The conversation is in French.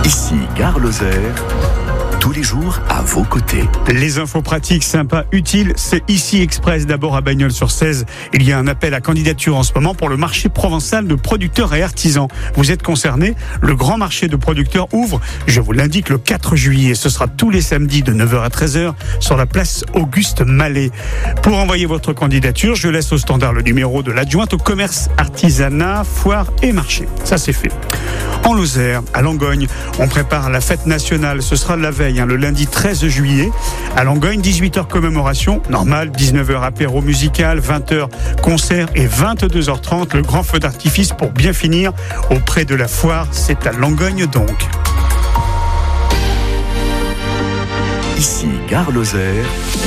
Ici, Gare Lozère, tous les jours à vos côtés. Les infos pratiques, sympas, utiles, c'est ici Express. D'abord à Bagnols-sur-Cèze, il y a un appel à candidature en ce moment pour le marché provençal de producteurs et artisans. Vous êtes concernés? Le grand marché de producteurs ouvre, je vous l'indique, le 4 juillet. Ce sera tous les samedis de 9h à 13h sur la place Auguste Mallet. Pour envoyer votre candidature, je laisse au standard le numéro de l'adjointe au commerce, artisanat, foire et marché. Ça, c'est fait. En Lozère, à Langogne, on prépare la fête nationale. Ce sera la veille, le lundi 13 juillet. À Langogne, 18h commémoration normale, 19h apéro musical, 20h concert et 22h30 le grand feu d'artifice pour bien finir auprès de la foire. C'est à Langogne donc. Ici, Gare Lozère,